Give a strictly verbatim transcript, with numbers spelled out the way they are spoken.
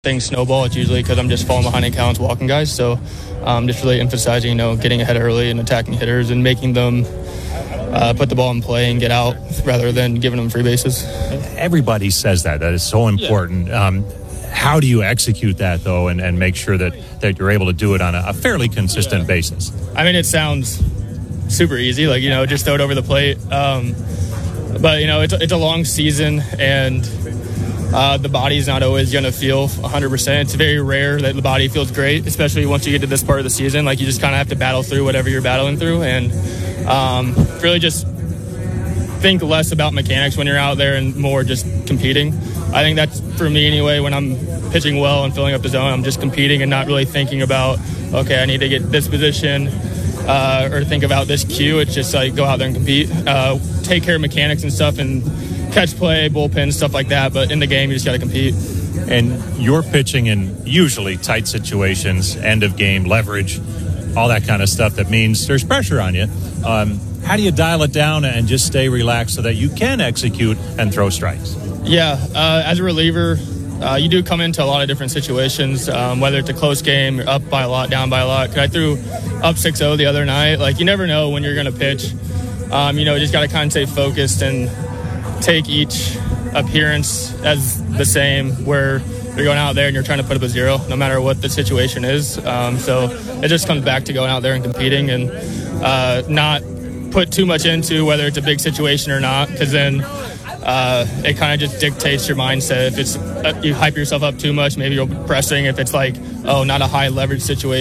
things snowball, it's usually because I'm just falling behind in counts walking guys. So um, just really emphasizing, you know, getting ahead early and attacking hitters and making them uh, put the ball in play and get out rather than giving them free bases. Everybody says that. That is so important. Yeah. Um, how do you execute that, though, and, and make sure that, that you're able to do it on a, a fairly consistent yeah. basis? I mean, it sounds super easy, like, you know, just throw it over the plate. Um, but, you know, it's, it's a long season, and Uh, the body's not always going to feel one hundred percent. It's very rare that the body feels great, especially once you get to this part of the season. Like, you just kind of have to battle through whatever you're battling through, and um, really just think less about mechanics when you're out there and more just competing. I think that's, for me anyway, when I'm pitching well and filling up the zone, I'm just competing and not really thinking about, okay, I need to get this position uh, or think about this cue. It's just like go out there and compete, uh, take care of mechanics and stuff, and catch play, bullpen, stuff like that. But in the game, you just got to compete. And you're pitching in usually tight situations, end of game, leverage, all that kind of stuff. That means there's pressure on you. Um, how do you dial it down and just stay relaxed so that you can execute and throw strikes? Yeah, uh, as a reliever, uh, you do come into a lot of different situations, um, whether it's a close game, you're up by a lot, down by a lot. I threw up six oh the other night. Like, you never know when you're going to pitch. Um, you know, you just got to kind of stay focused and take each appearance as the same, where you're going out there and you're trying to put up a zero no matter what the situation is. Um, so it just comes back to going out there and competing, and uh, not put too much into whether it's a big situation or not, because then uh, it kind of just dictates your mindset. If it's uh, you hype yourself up too much, maybe you're pressing. If it's like, oh, not a high leverage situation,